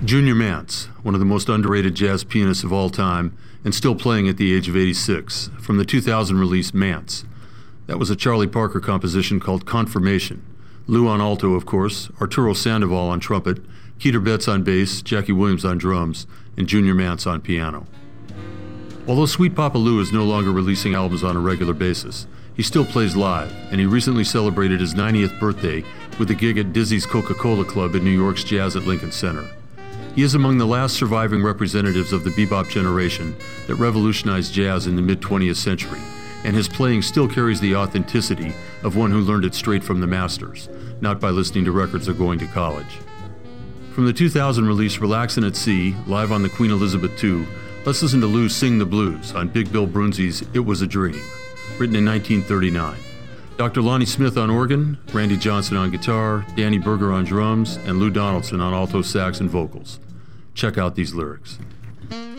Junior Mance, one of the most underrated jazz pianists of all time, and still playing at the age of 86, from the 2000 release Mance. That was a Charlie Parker composition called Confirmation. Lou on alto, of course, Arturo Sandoval on trumpet, Keter Betts on bass, Jackie Williams on drums, and Junior Mance on piano. Although Sweet Papa Lou is no longer releasing albums on a regular basis, he still plays live, and he recently celebrated his 90th birthday with a gig at Dizzy's Coca-Cola Club in New York's Jazz at Lincoln Center. He is among the last surviving representatives of the bebop generation that revolutionized jazz in the mid-20th century, and his playing still carries the authenticity of one who learned it straight from the masters, not by listening to records or going to college. From the 2000 release Relaxin' at Sea, live on the Queen Elizabeth II, let's listen to Lou sing the blues on Big Bill Broonzy's It Was a Dream, written in 1939. Dr. Lonnie Smith on organ, Randy Johnson on guitar, Danny Berger on drums, and Lou Donaldson on alto sax and vocals. Check out these lyrics.